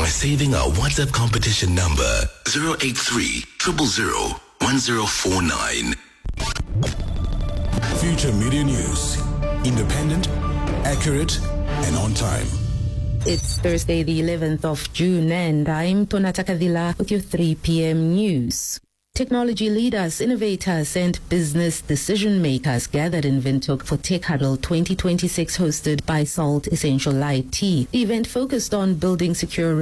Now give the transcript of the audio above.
saving our WhatsApp competition number 083 000 1049. Future Media News. Independent, accurate, and on time. It's Thursday, the 11th of June, and I'm Tonata Kadila with your 3 p.m. news. Technology leaders, innovators, and business decision makers gathered in Windhoek for Tech Huddle 2026, hosted by Salt Essential IT. The event focused on building secure